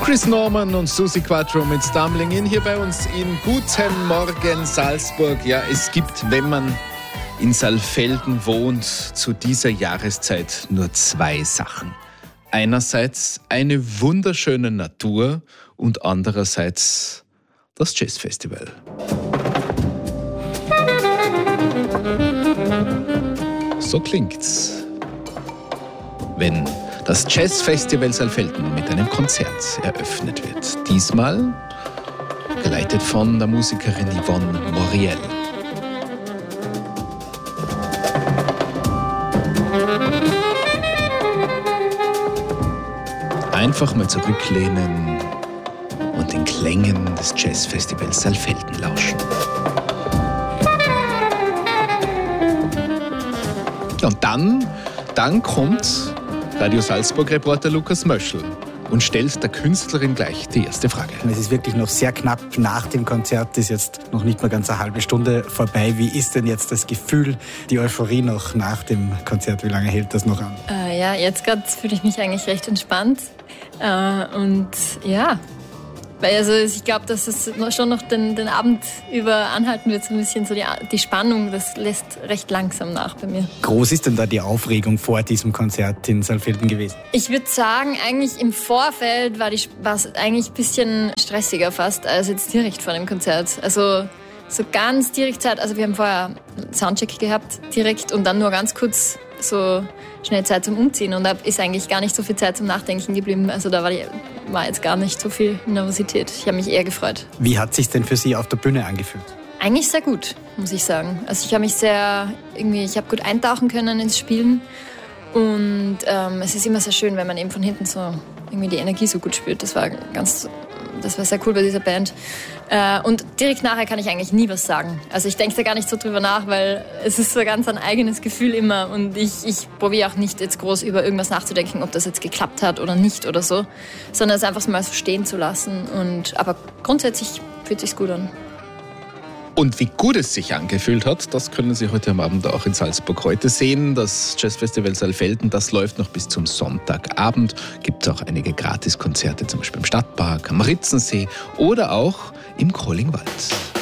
Chris Norman und Susi Quattro mit Stumbling In hier bei uns in Guten Morgen Salzburg. Ja, es gibt, wenn man in Saalfelden wohnt, zu dieser Jahreszeit nur zwei Sachen. Einerseits eine wunderschöne Natur und andererseits das Jazzfestival. So klingt's, wenn das Jazzfestival Saalfelden mit einem Konzert eröffnet wird. Diesmal geleitet von der Musikerin Yvonne Moriel. Einfach mal zurücklehnen und den Klängen des Jazzfestivals Saalfelden lauschen. Und dann kommt Radio Salzburg-Reporter Lukas Möschel und stellt der Künstlerin gleich die erste Frage. Es ist wirklich noch sehr knapp nach dem Konzert, ist jetzt noch nicht mal ganz eine halbe Stunde vorbei. Wie ist denn jetzt das Gefühl, die Euphorie noch nach dem Konzert? Wie lange hält das noch an? Ja, jetzt gerade fühle ich mich eigentlich recht entspannt. Und ja, weil ich glaube, dass es schon noch den Abend über anhalten wird, so ein bisschen so die Spannung, das lässt recht langsam nach bei mir. Groß ist denn da die Aufregung vor diesem Konzert in Saalfelden gewesen? Ich würde sagen, eigentlich im Vorfeld war es eigentlich ein bisschen stressiger fast, als jetzt direkt vor dem Konzert. Also so ganz direkt Zeit, also wir haben vorher Soundcheck gehabt, direkt und dann nur ganz kurz so schnell Zeit zum Umziehen und da ist eigentlich gar nicht so viel Zeit zum Nachdenken geblieben. Also da war jetzt gar nicht so viel Nervosität. Ich habe mich eher gefreut. Wie hat es sich denn für Sie auf der Bühne angefühlt? Eigentlich sehr gut, muss ich sagen. Also ich habe mich ich habe gut eintauchen können ins Spielen und es ist immer sehr schön, wenn man eben von hinten so irgendwie die Energie so gut spürt. Das war sehr cool bei dieser Band. Und direkt nachher kann ich eigentlich nie was sagen. Also ich denke da gar nicht so drüber nach, weil es ist so ganz ein eigenes Gefühl immer. Und ich probiere auch nicht jetzt groß über irgendwas nachzudenken, ob das jetzt geklappt hat oder nicht oder so. Sondern es einfach mal so stehen zu lassen. Aber grundsätzlich fühlt es sich gut an. Und wie gut es sich angefühlt hat, das können Sie heute am Abend auch in Salzburg heute sehen. Das Jazzfestival Saalfelden, das läuft noch bis zum Sonntagabend. Gibt es auch einige Gratiskonzerte, zum Beispiel im Stadtpark, am Ritzensee oder auch im Krollingwald.